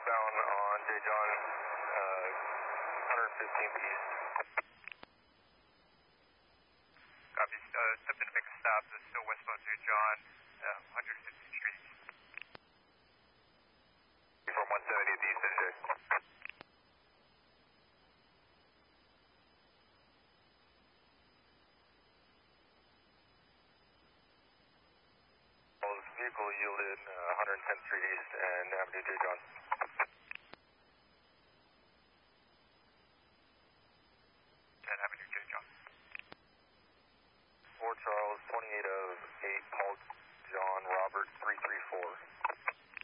westbound on J. John, 115th East. Copy. Attempting to make a stop. This is still westbound J. John, 115th Street. From 170th East, NJ. Vehicle yielded 110th Street East and Avenue J. John. 10 Avenue J. John. 4 Charles, 28 of 8 Paul.